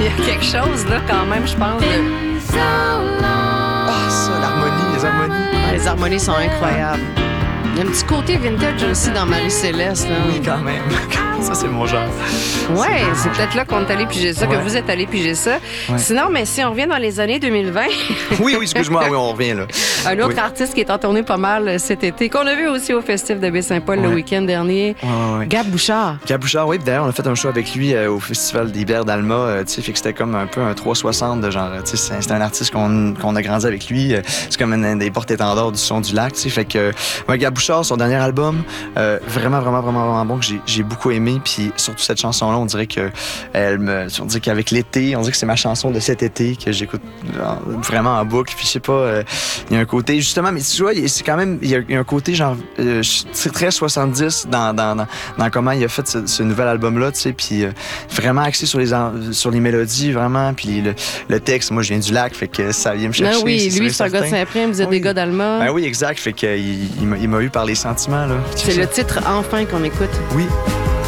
y a quelque chose, là, quand même, je pense. Ah, ça, l'harmonie, les harmonies. Les harmonies sont incroyables. Il y a un petit côté vintage aussi dans Marie-Céleste. Là. Oui, quand même. Ça, c'est mon genre. Ouais, c'est peut-être là qu'on est allé piger ça, que vous êtes allé piger ça. Ouais. Sinon, mais si on revient dans les années 2020... Oui, excuse-moi, oui, on revient, là. Un autre artiste qui est en tournée pas mal cet été, qu'on a vu aussi au Festif de Baie-Saint-Paul le week-end dernier, Gab Bouchard. Gab Bouchard, oui. D'ailleurs, on a fait un show avec lui au Festival des bières d'Alma. Tu sais, fait que c'était comme un peu un 360 de genre. Tu sais, c'est un artiste qu'on a grandi avec lui. C'est comme un des porte-étendards du son du lac. Tu sais, fait que Gab Bouchard, son dernier album, vraiment bon que j'ai beaucoup aimé. Puis surtout cette chanson-là, on dirait qu'avec l'été, on dirait que c'est ma chanson de cet été que j'écoute vraiment en boucle. Puis je sais pas, il y a un côté justement, mais tu vois, c'est quand même il y a un côté genre c'est très 70 dans comment il a fait ce nouvel album-là, tu sais, puis vraiment axé sur les mélodies, vraiment, puis le texte. Moi, je viens du lac, fait que ça vient me chercher. Ben oui, lui, c'est un gars de Saint-Prime, vous êtes des gars d'Alma. Ben oui, exact, fait que il m'a eu par les sentiments, là. C'est le titre Enfin qu'on écoute. Oui.